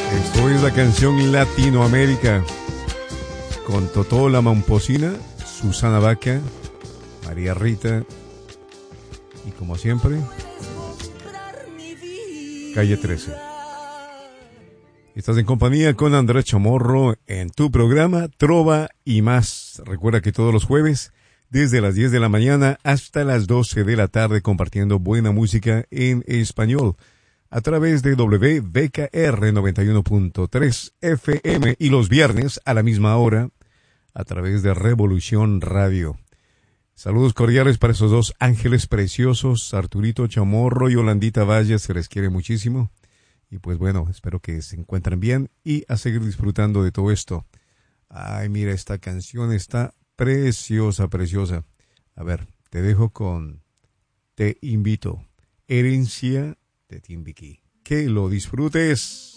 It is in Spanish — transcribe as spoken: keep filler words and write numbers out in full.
Esto es la canción Latinoamérica con Totó la Momposina, Susana Baca, María Rita y como siempre, Calle trece. Estás en compañía con Andrés Chamorro en tu programa Trova y Más. Recuerda que todos los jueves, desde las diez de la mañana hasta las doce de la tarde, compartiendo buena música en español a través de W V K R noventa y uno punto tres F M y los viernes a la misma hora a través de Revolución Radio. Saludos cordiales para esos dos ángeles preciosos, Arturito Chamorro y Yolandita Valle, se les quiere muchísimo. Y pues bueno, espero que se encuentren bien y a seguir disfrutando de todo esto. Ay, mira, esta canción está preciosa, preciosa. A ver, te dejo con Te Invito, Herencia de Timbiquí. Que lo disfrutes.